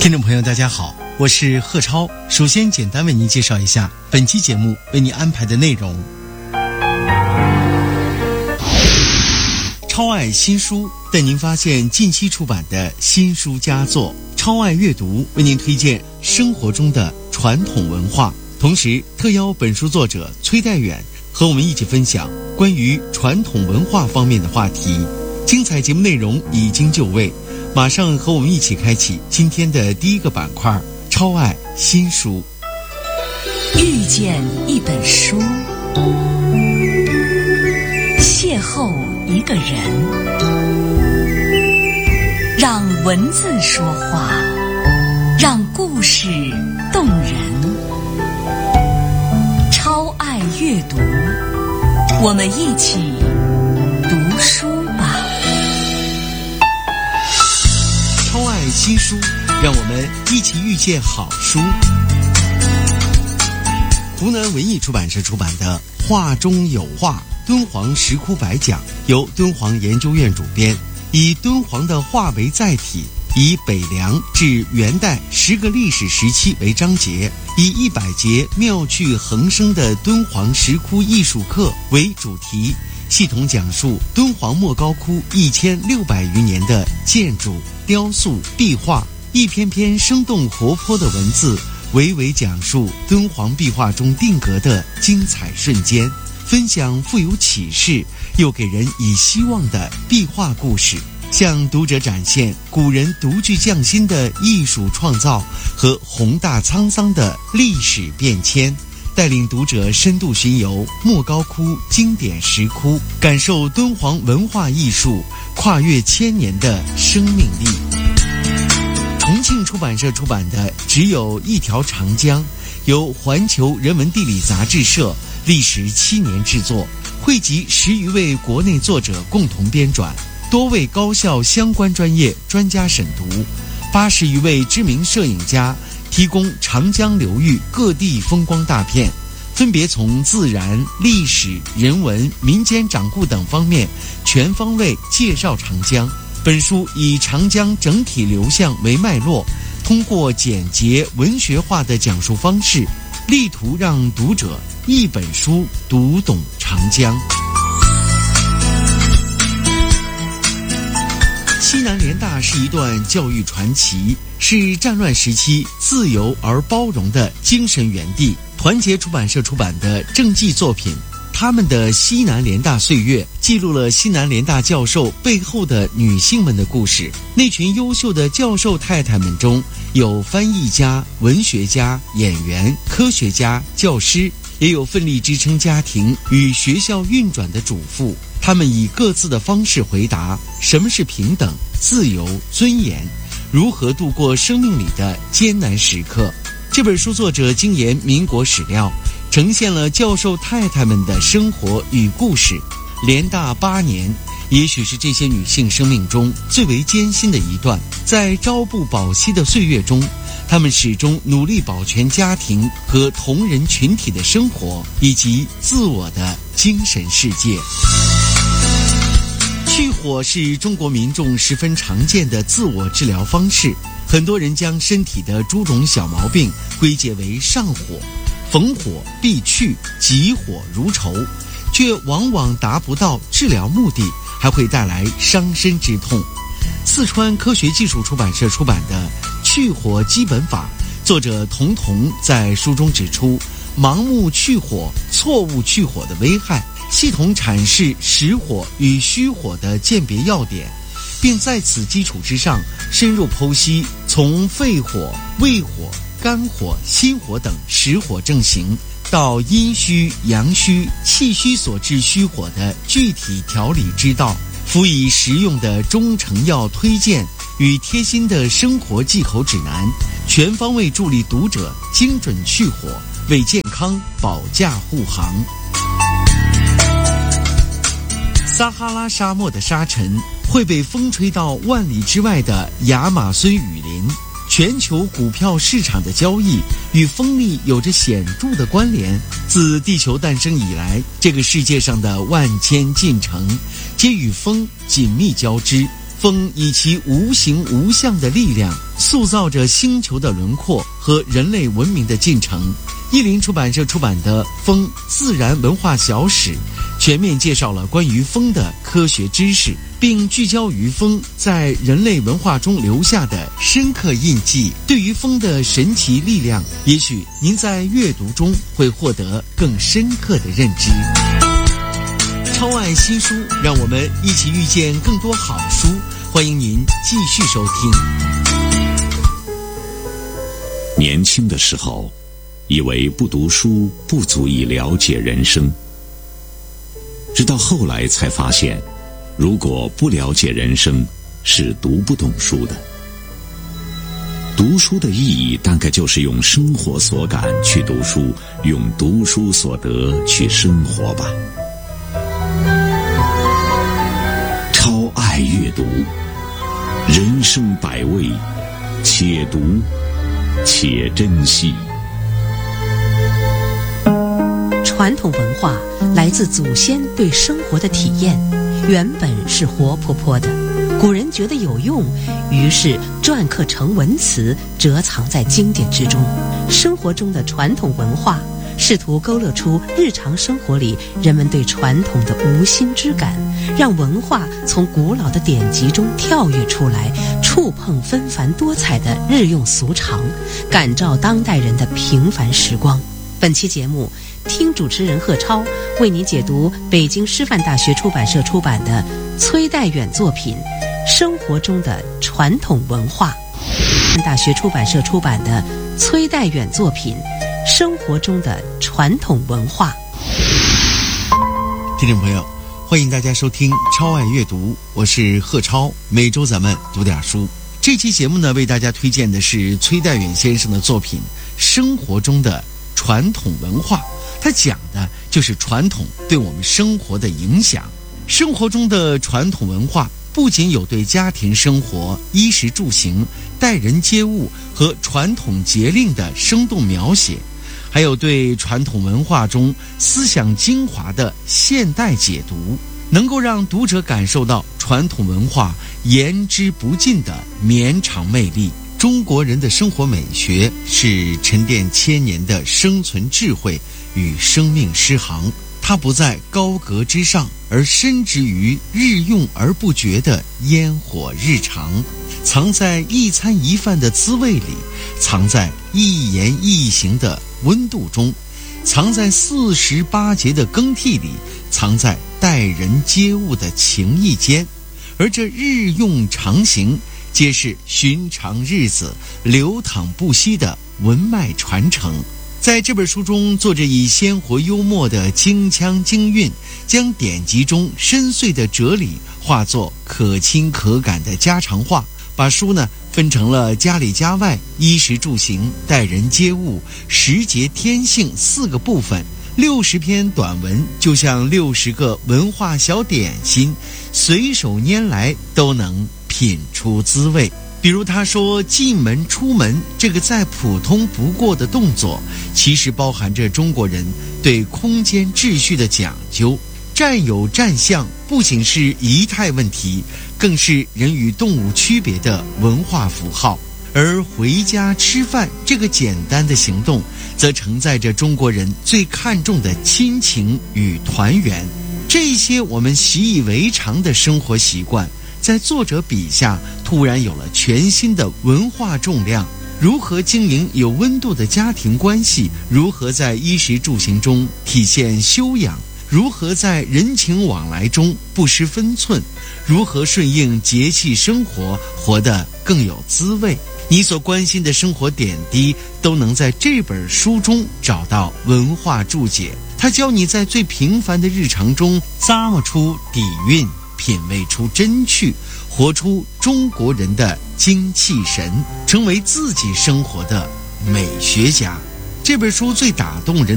听众朋友大家好，我是贺超。首先简单为您介绍一下本期节目为您安排的内容。超爱新书，带您发现近期出版的新书佳作。超爱阅读为您推荐生活中的传统文化，同时特邀本书作者崔代远和我们一起分享关于传统文化方面的话题。精彩节目内容已经就位，马上和我们一起开启今天的第一个板块——超爱新书。 遇见一本书，邂逅一个人，让文字说话，让故事动人。超爱阅读，我们一起读书吧。 超爱新书，让我们一起遇见好书。湖南文艺出版社出版的《画中有画：敦煌石窟百讲》，由敦煌研究院主编，以敦煌的画为载体，以北凉至元代10个历史时期为章节，以100节妙趣横生的敦煌石窟艺术课为主题，系统讲述敦煌莫高窟1600余年的建筑、雕塑、壁画，一篇篇生动活泼的文字娓娓讲述敦煌壁画中定格的精彩瞬间，分享富有启示又给人以希望的壁画故事，向读者展现古人独具匠心的艺术创造和宏大沧桑的历史变迁，带领读者深度巡游莫高窟经典石窟，感受敦煌文化艺术跨越千年的生命力。重庆出版社出版的《只有一条长江》，由环球人文地理杂志社历时7年制作，汇集10余位国内作者共同编撰，多位高校相关专业专家审读，80余位知名摄影家提供长江流域各地风光大片，分别从自然、历史、人文、民间掌故等方面全方位介绍长江。本书以长江整体流向为脉络，通过简洁文学化的讲述方式，力图让读者一本书读懂长江。西南联大是一段教育传奇，是战乱时期自由而包容的精神园地。团结出版社出版的政绩作品《他们的西南联大岁月》，记录了西南联大教授背后的女性们的故事。那群优秀的教授太太们中，有翻译家、文学家、演员、科学家、教师，也有奋力支撑家庭与学校运转的主妇。他们以各自的方式回答什么是平等、自由、尊严，如何度过生命里的艰难时刻。这本书作者精研民国史料，呈现了教授太太们的生活与故事。联大8年，也许是这些女性生命中最为艰辛的一段。在朝不保夕的岁月中，她们始终努力保全家庭和同人群体的生活，以及自我的精神世界。去火是中国民众十分常见的自我治疗方式，很多人将身体的诸种小毛病归结为上火，逢火必去，急火如仇，却往往达不到治疗目的，还会带来伤身之痛。四川科学技术出版社出版的《去火基本法》，作者童童在书中指出盲目去火、错误去火的危害，系统阐释实火与虚火的鉴别要点，并在此基础之上深入剖析从肺火、胃火、肝火、心火等实火症型，到阴虚、阳虚、气虚所致虚火的具体调理之道，辅以实用的中成药推荐与贴心的生活忌口指南，全方位助力读者精准去火，为健康保驾护航。撒哈拉沙漠的沙尘会被风吹到万里之外的亚马孙雨林，全球股票市场的交易与风力有着显著的关联。自地球诞生以来，这个世界上的万千进程皆与风紧密交织。 风以其无形无相的力量，塑造着星球的轮廓和人类文明的进程。译林出版社出版的《风自然文化小史》全面介绍了关于风的科学知识，并聚焦于风在人类文化中留下的深刻印记。对于风的神奇力量，也许您在阅读中会获得更深刻的认知。超爱新书，让我们一起遇见更多好书。欢迎您继续收听。 年轻的时候，以为不读书不足以了解人生，直到后来才发现，如果不了解人生，是读不懂书的。读书的意义大概就是用生活所感去读书，用读书所得去生活吧。超爱阅读，人生百味，且读且珍惜。 传统文化来自祖先对生活的体验，原本是活泼泼的，古人觉得有用，于是篆刻成文词，折藏在经典之中。生活中的传统文化试图勾勒出日常生活里人们对传统的无心之感，让文化从古老的典籍中跳跃出来，触碰纷繁多彩的日用俗常，感召当代人的平凡时光。本期节目，听主持人贺超为您解读北京师范大学出版社出版的崔代远作品《生活中的传统文化》。大学出版社出版的崔代远作品《生活中的传统文化》。 听众朋友，欢迎大家收听超爱阅读，我是贺超，每周咱们读点书。这期节目呢，为大家推荐的是崔代远先生的作品《生活中的传统文化》，它讲的就是传统对我们生活的影响。生活中的传统文化不仅有对家庭生活、衣食住行、待人接物和传统节令的生动描写，还有对传统文化中思想精华的现代解读，能够让读者感受到传统文化言之不尽的绵长魅力。中国人的生活美学是沉淀千年的生存智慧与生命诗行，它不在高阁之上，而深植于日用而不觉的烟火日常，藏在一餐一饭的滋味里，藏在一言一行的温度中，藏在48节的更替里，藏在待人接物的情谊间。而这日用常行，皆是寻常日子流淌不息的文脉传承。在这本书中，作者以鲜活幽默的京腔京韵，将典籍中深邃的哲理化作可亲可感的家常话，把书呢分成了家里家外、衣食住行、待人接物、时节天性4个部分。60篇短文就像60个文化小点心，随手拈来都能品出滋味。比如他说，进门出门这个再普通不过的动作，其实包含着中国人对空间秩序的讲究。站有站相不仅是仪态问题，更是人与动物区别的文化符号。而回家吃饭这个简单的行动，则承载着中国人最看重的亲情与团圆。这些我们习以为常的生活习惯，在作者笔下突然有了全新的文化重量。如何经营有温度的家庭关系，如何在衣食住行中体现修养，如何在人情往来中不失分寸，如何顺应节气生活，活得更有滋味。你所关心的生活点滴，都能在这本书中找到文化注解。它教你在最平凡的日常中咂摸出底蕴，品味出真趣，活出中国人的精气神，成为自己生活的美学家。这本书最打动人